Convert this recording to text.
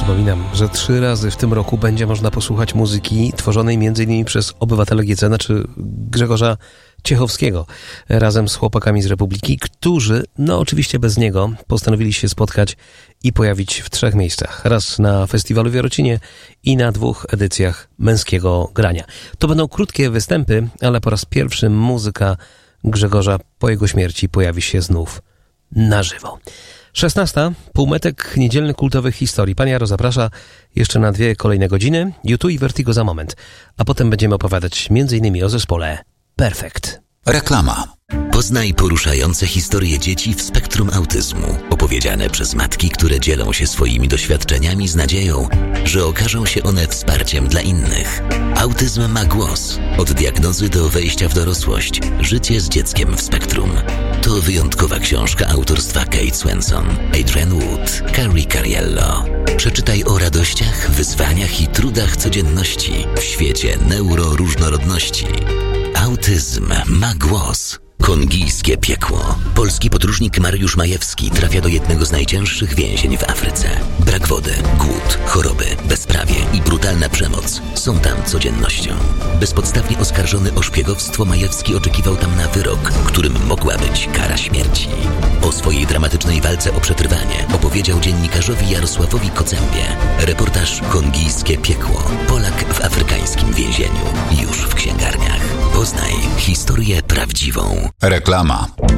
Przypominam, że 3 razy w tym roku będzie można posłuchać muzyki tworzonej m.in. przez obywatele GC, czy Grzegorza Ciechowskiego, razem z chłopakami z Republiki, którzy, oczywiście bez niego, postanowili się spotkać i pojawić w 3 miejscach. Raz na festiwalu w Jarocinie i na 2 edycjach Męskiego Grania. To będą krótkie występy, ale po raz pierwszy muzyka Grzegorza po jego śmierci pojawi się znów na żywo. 16. Półmetek niedzielny kultowych historii. Pan Jaro zaprasza jeszcze na 2 kolejne godziny. U2 i Vertigo za moment. A potem będziemy opowiadać m.in. o zespole Perfect. Reklama. Poznaj poruszające historie dzieci w spektrum autyzmu, opowiedziane przez matki, które dzielą się swoimi doświadczeniami z nadzieją, że okażą się one wsparciem dla innych. Autyzm ma głos. Od diagnozy do wejścia w dorosłość. Życie z dzieckiem w spektrum. To wyjątkowa książka autorstwa Kate Swenson, Adrienne Wood, Carrie Cariello. Przeczytaj o radościach, wyzwaniach i trudach codzienności w świecie neuroróżnorodności. Autyzm ma głos. Kongijskie piekło. Polski podróżnik Mariusz Majewski trafia do jednego z najcięższych więzień w Afryce. Brak wody, głód, choroby, bezprawie i brutalna przemoc są tam codziennością. Bezpodstawnie oskarżony o szpiegowstwo, Majewski oczekiwał tam na wyrok, którym mogła być kara śmierci. O swojej dramatycznej walce o przetrwanie opowiedział dziennikarzowi Jarosławowi Kocębie. Reportaż Kongijskie piekło. Polak w afrykańskim więzieniu. Już w księgarniach. Poznaj historię prawdziwą. Reklama.